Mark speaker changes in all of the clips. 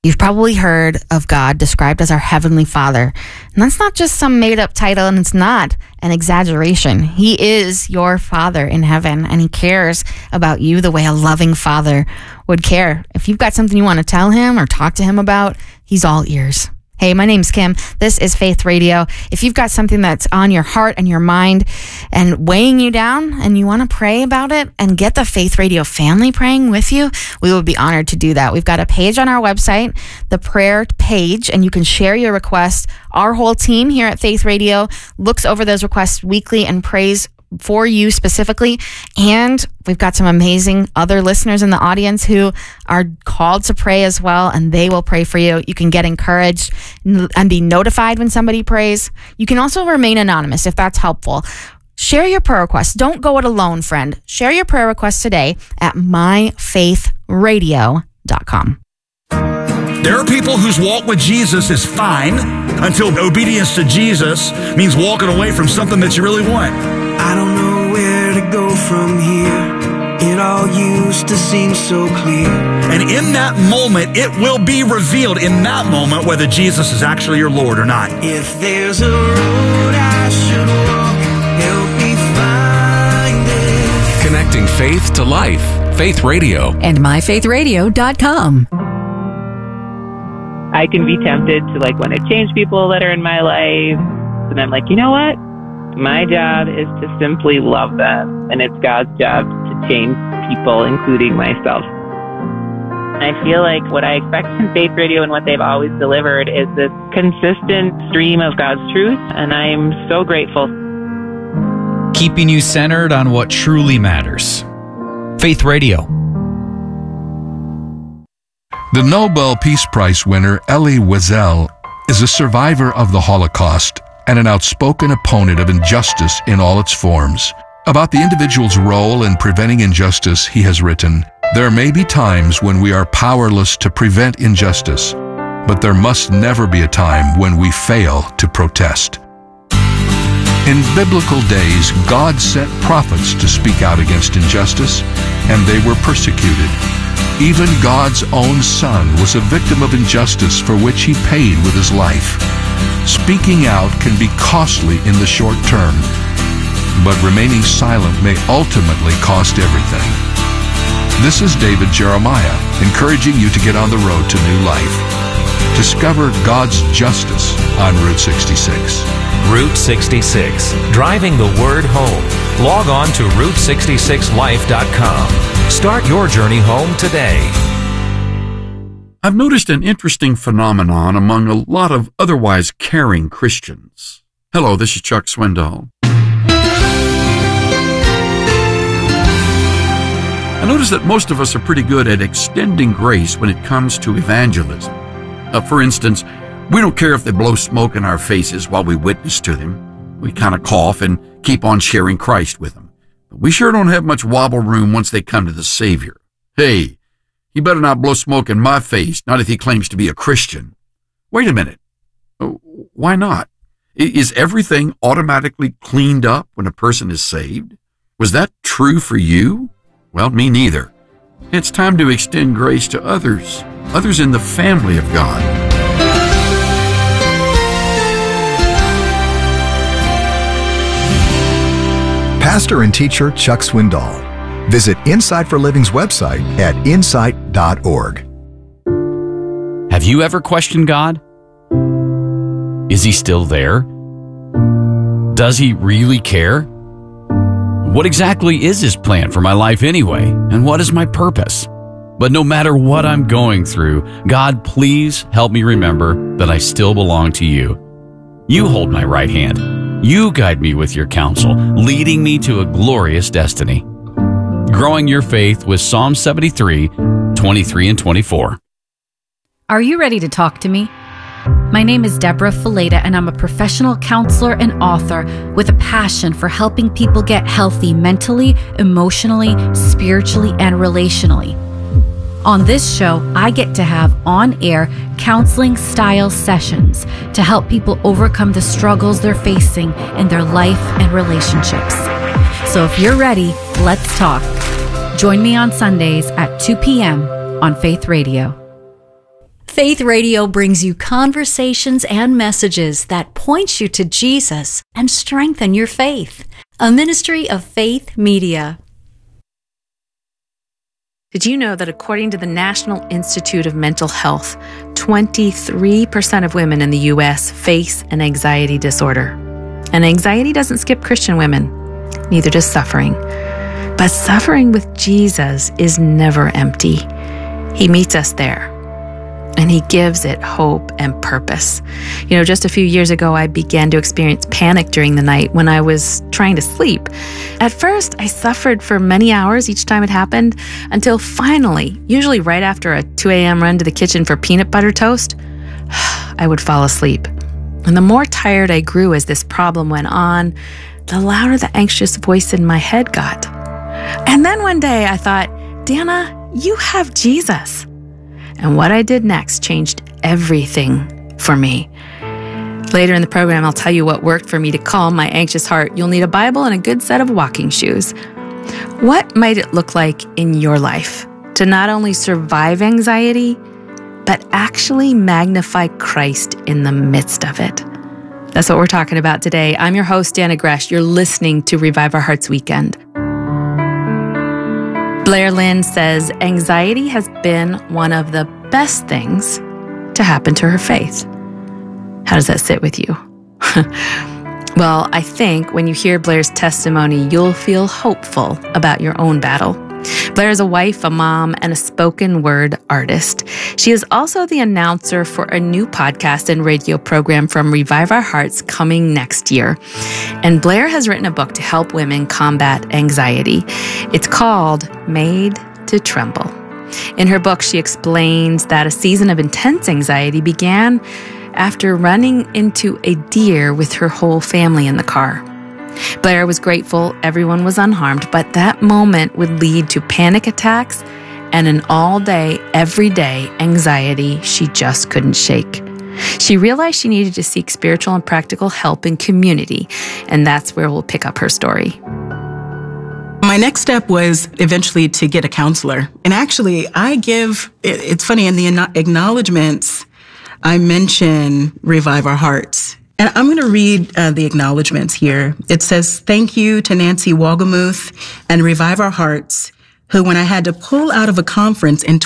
Speaker 1: You've probably heard of God described as our Heavenly Father. And that's not just some made-up title, and it's not an exaggeration. He is your Father in heaven, and He cares about you the way a loving father would care. If you've got something you want to tell Him or talk to Him about, He's all ears. Hey, my name's Kim. This is Faith Radio. If you've got something that's on your heart and your mind and weighing you down and you want to pray about it and get the Faith Radio family praying with you, we would be honored to do that. We've got a page on our website, the prayer page, and you can share your request. Our whole team here at Faith Radio looks over those requests weekly and prays for you specifically. And we've got some amazing other listeners in the audience who are called to pray as well, and they will pray for you. You can get encouraged and be notified when somebody prays. You can also remain anonymous if that's helpful. Share your prayer requests. Don't go it alone, friend. Share your prayer requests today at myfaithradio.com.
Speaker 2: There are people whose walk with Jesus is fine until obedience to Jesus means walking away from something that you really want.
Speaker 3: I don't know where to go from here. It all used to seem so clear.
Speaker 2: And in that moment, it will be revealed in that moment whether Jesus is actually your Lord or not.
Speaker 3: If there's a road I should walk, help me find it.
Speaker 4: Connecting faith to life. Faith Radio.
Speaker 5: And myfaithradio.com.
Speaker 6: I can be tempted to want to change people that are in my life. And I'm like, you know what? My job is to simply love them. And it's God's job to change people, including myself. I feel like what I expect from Faith Radio and what they've always delivered is this consistent stream of God's truth. And I'm so grateful.
Speaker 7: Keeping you centered on what truly matters. Faith Radio.
Speaker 8: The Nobel Peace Prize winner Elie Wiesel is a survivor of the Holocaust and an outspoken opponent of injustice in all its forms. About the individual's role in preventing injustice, he has written, "There may be times when we are powerless to prevent injustice, but there must never be a time when we fail to protest." In biblical days, God sent prophets to speak out against injustice, and they were persecuted. Even God's own Son was a victim of injustice for which He paid with His life. Speaking out can be costly in the short term, but remaining silent may ultimately cost everything. This is David Jeremiah, encouraging you to get on the road to new life. Discover God's justice on Route 66.
Speaker 9: Route 66, driving the word home. Log on to Route66Life.com. Start your journey home today.
Speaker 10: I've noticed an interesting phenomenon among a lot of otherwise caring Christians. Hello, this is Chuck Swindoll. I notice that most of us are pretty good at extending grace when it comes to evangelism. For instance, we don't care if they blow smoke in our faces while we witness to them. We kind of cough and keep on sharing Christ with them. But we sure don't have much wobble room once they come to the Savior. Hey, he better not blow smoke in my face, not if he claims to be a Christian. Wait a minute. Why not? Is everything automatically cleaned up when a person is saved? Was that true for you? Well, me neither. It's time to extend grace to others in the family of God.
Speaker 11: Pastor and teacher Chuck Swindoll. Visit Insight for Living's website at insight.org.
Speaker 7: Have you ever questioned God? Is He still there? Does He really care? What exactly is His plan for my life anyway? And what is my purpose? But no matter what I'm going through, God, please help me remember that I still belong to You. You hold my right hand. You guide me with Your counsel, leading me to a glorious destiny. Growing your faith with Psalm 73, 23 and 24.
Speaker 12: Are you ready to talk to me? My name is Deborah Fileta, and I'm a professional counselor and author with a passion for helping people get healthy mentally, emotionally, spiritually, and relationally. On this show, I get to have on-air counseling-style sessions to help people overcome the struggles they're facing in their life and relationships. So if you're ready, let's talk. Join me on Sundays at 2 p.m. on Faith Radio.
Speaker 5: Faith Radio brings you conversations and messages that point you to Jesus and strengthen your faith. A ministry of Faith Media.
Speaker 13: Did you know that according to the National Institute of Mental Health, 23% of women in the U.S. face an anxiety disorder? And anxiety doesn't skip Christian women, neither does suffering. But suffering with Jesus is never empty. He meets us there, and He gives it hope and purpose. You know, just a few years ago, I began to experience panic during the night when I was trying to sleep. At first, I suffered for many hours each time it happened, until finally, usually right after a 2 a.m. run to the kitchen for peanut butter toast, I would fall asleep. And the more tired I grew as this problem went on, the louder the anxious voice in my head got. And then one day I thought, Dana, you have Jesus. And what I did next changed everything for me. Later in the program, I'll tell you what worked for me to calm my anxious heart. You'll need a Bible and a good set of walking shoes. What might it look like in your life to not only survive anxiety, but actually magnify Christ in the midst of it? That's what we're talking about today. I'm your host, Dana Gresh. You're listening to Revive Our Hearts Weekend. Blair Lynn says anxiety has been one of the best things to happen to her faith. How does that sit with you? Well, I think when you hear Blair's testimony, you'll feel hopeful about your own battle. Blair is a wife, a mom, and a spoken word artist. She is also the announcer for a new podcast and radio program from Revive Our Hearts coming next year. And Blair has written a book to help women combat anxiety. It's called Made to Tremble. In her book, she explains that a season of intense anxiety began after running into a deer with her whole family in the car. Blair was grateful everyone was unharmed, but that moment would lead to panic attacks and an all-day, everyday anxiety she just couldn't shake. She realized she needed to seek spiritual and practical help in community, and that's where we'll pick up her story.
Speaker 14: My next step was eventually to get a counselor. And actually, it's funny, in the acknowledgments, I mention Revive Our Hearts. And I'm going to read the acknowledgments here. It says, thank you to Nancy Wogemuth and Revive Our Hearts, who, when I had to pull out of a conference in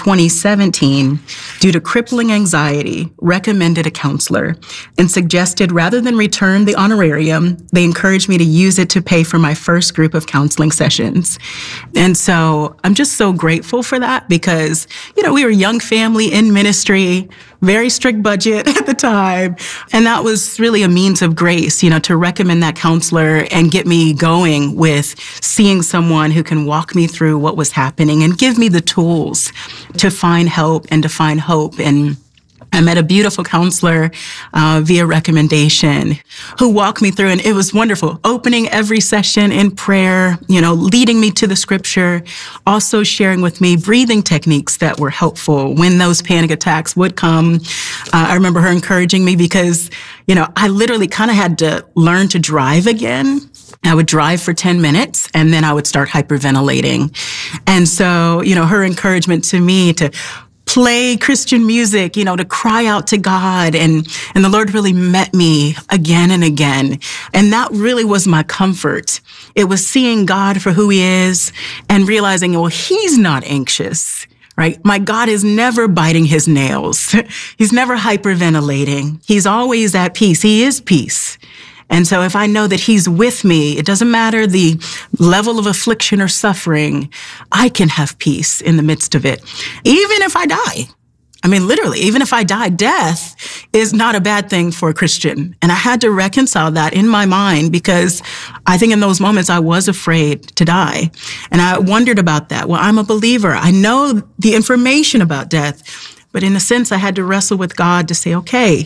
Speaker 14: 2017 due to crippling anxiety, recommended a counselor and suggested rather than return the honorarium, they encouraged me to use it to pay for my first group of counseling sessions. And so I'm just so grateful for that because, we were a young family in ministry, very strict budget at the time. And that was really a means of grace, to recommend that counselor and get me going with seeing someone who can walk me through what was happening and give me the tools to find help and to find hope. And I met a beautiful counselor via recommendation who walked me through, and it was wonderful. Opening every session in prayer, leading me to the scripture, also sharing with me breathing techniques that were helpful when those panic attacks would come. I remember her encouraging me because, I literally kind of had to learn to drive again. I would drive for 10 minutes and then I would start hyperventilating. And so, her encouragement to me to play Christian music, to cry out to God. And the Lord really met me again and again. And that really was my comfort. It was seeing God for who He is and realizing, well, He's not anxious, right? My God is never biting His nails. He's never hyperventilating. He's always at peace. He is peace. And so if I know that He's with me, it doesn't matter the level of affliction or suffering, I can have peace in the midst of it. Even if I die. Literally, even if I die, death is not a bad thing for a Christian. And I had to reconcile that in my mind because I think in those moments I was afraid to die. And I wondered about that. Well, I'm a believer. I know the information about death. But in a sense, I had to wrestle with God to say, okay,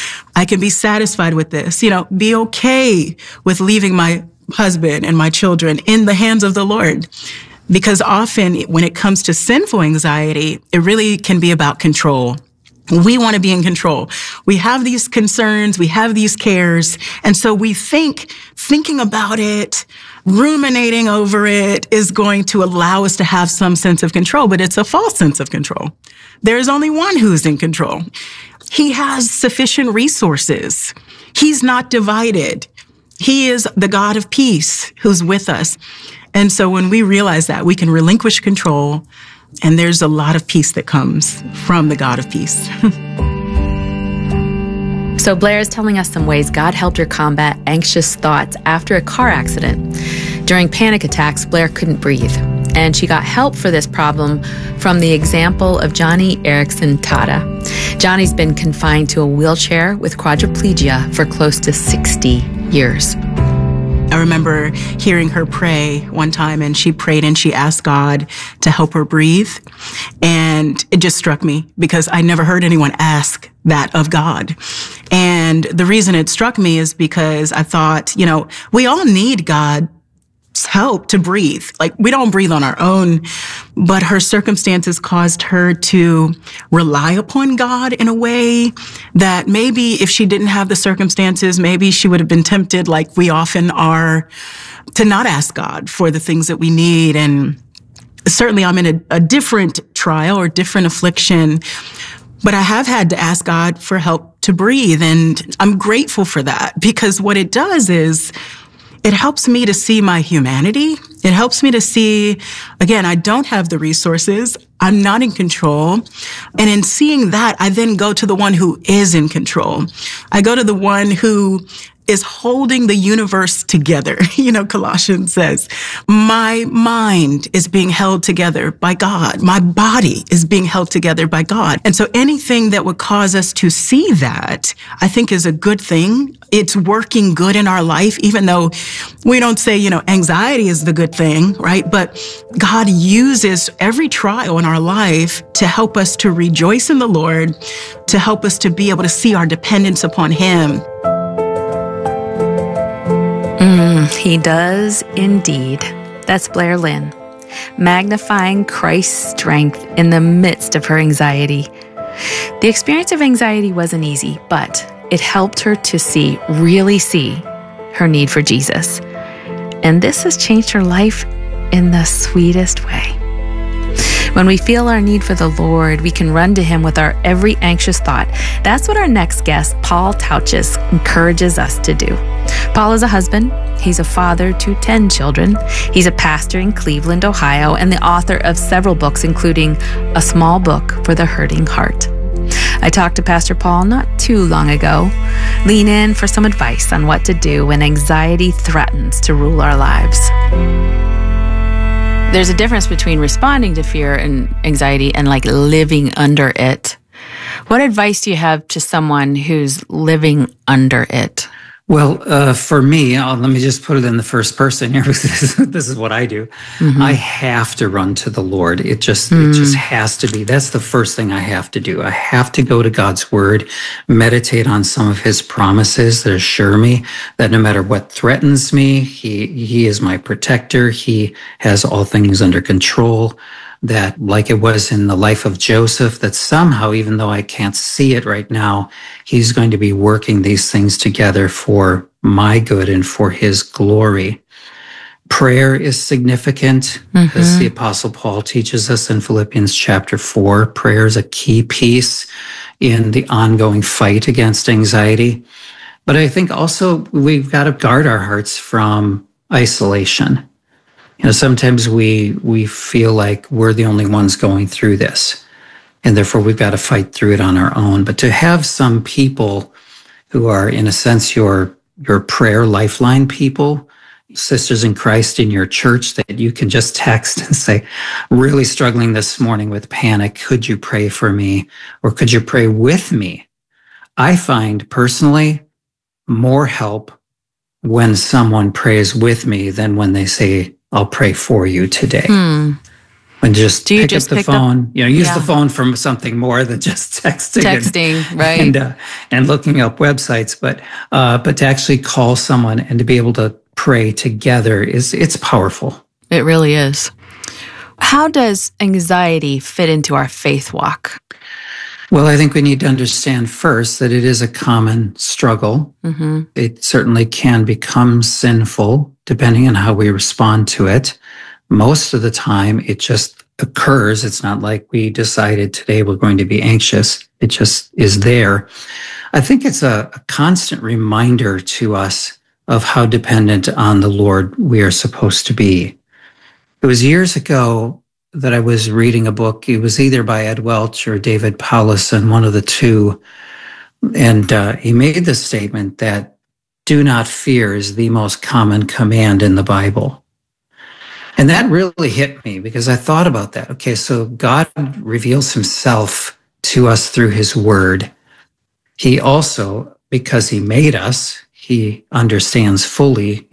Speaker 14: I can be satisfied with this, be okay with leaving my husband and my children in the hands of the Lord. Because often when it comes to sinful anxiety, it really can be about control. We want to be in control. We have these concerns, we have these cares, and so we thinking about it, ruminating over it is going to allow us to have some sense of control, but it's a false sense of control. There is only one who's in control. He has sufficient resources. He's not divided. He is the God of peace who's with us. And so when we realize that, we can relinquish control, and there's a lot of peace that comes from the God of peace.
Speaker 13: So Blair is telling us some ways God helped her combat anxious thoughts after a car accident. During panic attacks, Blair couldn't breathe, and she got help for this problem from the example of Johnny Erickson Tata. Johnny's been confined to a wheelchair with quadriplegia for close to 60 years.
Speaker 14: I remember hearing her pray one time, and she prayed and she asked God to help her breathe. And it just struck me because I never heard anyone ask that of God. And the reason it struck me is because I thought, we all need God's help to breathe. Like, we don't breathe on our own, but her circumstances caused her to rely upon God in a way that maybe if she didn't have the circumstances, maybe she would have been tempted, like we often are, to not ask God for the things that we need. And certainly I'm in a different trial or different affliction, but I have had to ask God for help to breathe. And I'm grateful for that, because what it does is it helps me to see my humanity. It helps me to see, again, I don't have the resources. I'm not in control. And in seeing that, I then go to the one who is in control. I go to the one who is holding the universe together. Colossians says, my mind is being held together by God. My body is being held together by God. And so anything that would cause us to see that, I think, is a good thing. It's working good in our life, even though we don't say, anxiety is the good thing, right? But God uses every trial in our life to help us to rejoice in the Lord, to help us to be able to see our dependence upon Him.
Speaker 13: He does indeed. That's Blair Lynn, magnifying Christ's strength in the midst of her anxiety. The experience of anxiety wasn't easy, but it helped her to really see her need for Jesus. And this has changed her life in the sweetest way. When we feel our need for the Lord, we can run to Him with our every anxious thought. That's what our next guest, Paul Tauchis, encourages us to do. Paul is a husband. He's a father to 10 children. He's a pastor in Cleveland, Ohio, and the author of several books, including A Small Book for the Hurting Heart. I talked to Pastor Paul not too long ago. Lean in for some advice on what to do when anxiety threatens to rule our lives. There's a difference between responding to fear and anxiety and living under it. What advice do you have to someone who's living under it?
Speaker 15: Well, for me, let me just put it in the first person here, because this is what I do. Mm-hmm. I have to run to the Lord. It just has to be. That's the first thing I have to do. I have to go to God's Word, meditate on some of His promises that assure me that no matter what threatens me, He is my protector. He has all things under control. That, like it was in the life of Joseph, that somehow, even though I can't see it right now, He's going to be working these things together for my good and for His glory. Prayer is significant, as the Apostle Paul teaches us in Philippians chapter 4. Prayer is a key piece in the ongoing fight against anxiety. But I think also we've got to guard our hearts from isolation. Sometimes we feel like we're the only ones going through this, and therefore we've got to fight through it on our own. But to have some people who are, in a sense, your prayer lifeline people, sisters in Christ in your church that you can just text and say, really struggling this morning with panic, could you pray for me? Or could you pray with me? I find personally more help when someone prays with me than when they say, I'll pray for you today. When just pick up the phone, use the phone for something more than just texting,
Speaker 13: right?
Speaker 15: And looking up websites, but to actually call someone and to be able to pray together it's powerful.
Speaker 13: It really is. How does anxiety fit into our faith walk?
Speaker 15: Well, I think we need to understand first that it is a common struggle.
Speaker 13: Mm-hmm.
Speaker 15: It certainly can become sinful depending on how we respond to it. Most of the time, it just occurs. It's not like we decided today we're going to be anxious. It just is there. I think it's a constant reminder to us of how dependent on the Lord we are supposed to be. It was years ago that I was reading a book. It was either by Ed Welch or David Powlison, one of the two. And he made the statement that do not fear is the most common command in the Bible. And that really hit me because I thought about that. Okay, so God reveals himself to us through his word. He also, because he made us, he understands fully,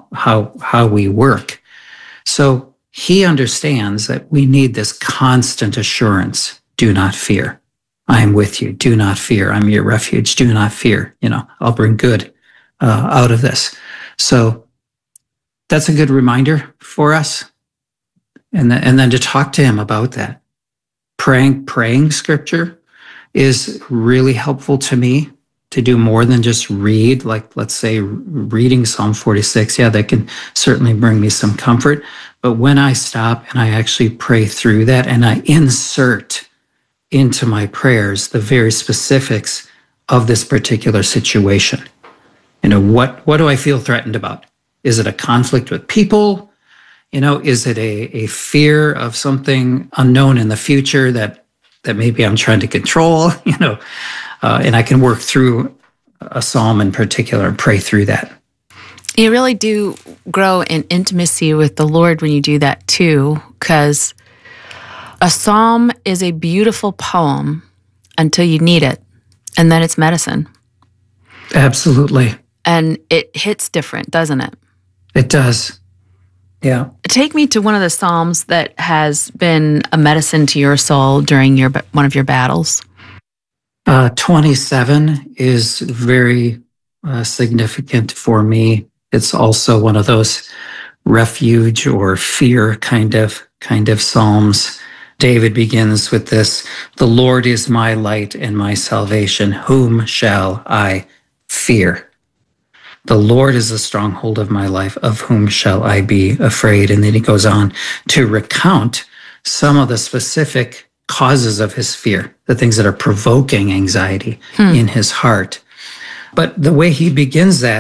Speaker 15: how we work. So he understands that we need this constant assurance. Do not fear. I am with you. Do not fear. I'm your refuge. Do not fear. I'll bring good out of this. So that's a good reminder for us. And then to talk to him about that. Praying scripture is really helpful to me to do more than just read, like let's say reading Psalm 46. Yeah, that can certainly bring me some comfort. But when I stop and I actually pray through that and I insert into my prayers the very specifics of this particular situation, what do I feel threatened about? Is it a conflict with people? Is it a fear of something unknown in the future that maybe I'm trying to control? And I can work through a psalm in particular and pray through that.
Speaker 13: You really do grow in intimacy with the Lord when you do that too, because a psalm is a beautiful poem until you need it, and then it's medicine.
Speaker 15: Absolutely.
Speaker 13: And it hits different, doesn't it?
Speaker 15: It does. Yeah.
Speaker 13: Take me to one of the psalms that has been a medicine to your soul during one of your battles.
Speaker 15: 27 is very significant for me. It's also one of those refuge or fear kind of psalms. David begins with this: "The Lord is my light and my salvation. Whom shall I fear? The Lord is the stronghold of my life. Of whom shall I be afraid?" And then he goes on to recount some of the specific causes of his fear, the things that are provoking anxiety in his heart. But the way he begins that